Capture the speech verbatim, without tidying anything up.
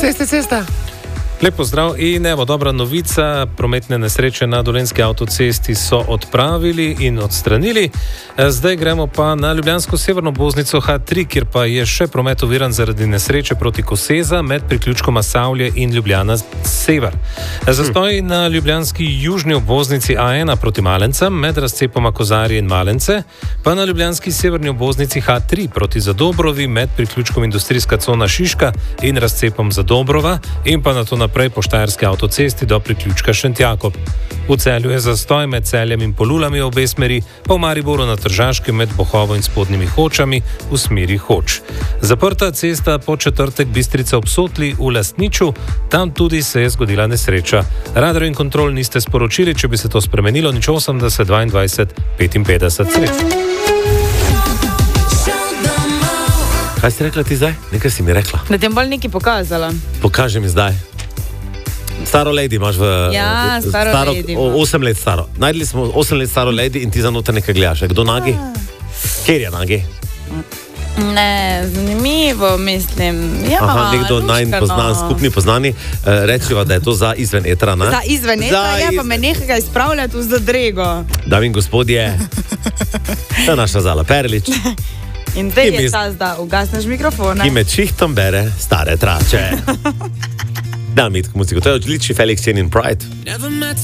Cesta, cesta. Lep pozdrav in evo, dobra novica, prometne nesreče na Dolenjski avtocesti so odpravili in odstranili. Zdaj gremo pa na ljubljansko severno obvoznico H tri, kjer pa je še promet oviran zaradi nesreče proti Koseza med priključkoma Savlje in Ljubljana sever. Zastoj na ljubljanski južni obvoznici A ena proti Malencem med razcepoma Kozarje in Malence, pa na ljubljanski severni obvoznici H tri proti Zadobrovi med priključkom industrijska cona Šiška in razcepom Zadobrova in pa na to naprej po Štajerski avtocesti do priključka Šentjakob. V Celju je zastoj med Celjem in Polulami v obe smeri, pa v Mariboru na Tržaškem med Bohovo in Spodnjimi Hočami v smeri Hoč. Zaprta cesta po četrtek Bistrica ob Sotli v Lastniču, tam tudi se je zgodila nesreča. Radar in kontrol niste sporočili, če bi se to spremenilo, nič osemdeset dvaindvajset petinpetdeset sredstv. Kaj si rekla ti zdaj? Nekaj si mi rekla. Da ti bom bolj nekaj pokazala. Pokaži mi zdaj. Staro lady imaš v... Ja, staro, staro lady. osem let staro. Najdli smo osem let staro lady in ti za noter nekaj gledaš. Kdo nagi? Kjer je nagi? Ne, zanimivo, mislim. Ja, Aha, nekdo najn poznan, skupni poznani. Rečiva, da je to za izven etra, ne? Za izven etra, ja, pa me nekaj izpravljati v zadrego. Dame in gospodje, to je naša Zala Perlič. In te je čas, da ugasneš mikrofone. Ki me čihtom bere stare trače. Da, mitko muziko. To je odlični Felix Jen in Pride.